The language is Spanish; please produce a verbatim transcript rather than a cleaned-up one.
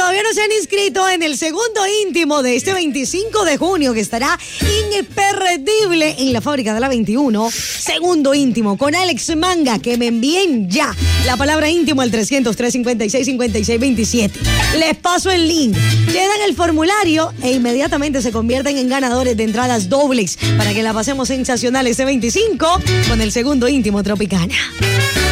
todavía no se han inscrito en el segundo íntimo de este veinticinco de junio, que estará imperdible en la Fábrica de la veintiuno, segundo íntimo con Alex Manga, que me envíen ya la palabra íntimo al trescientos, trescientos cincuenta y seis, cincuenta y seis veintisiete. Les paso el link, llenan el formulario e inmediatamente se convierten en ganadores de entradas dobles para que la pasemos sensacional este veinticinco con el segundo íntimo Tropicana.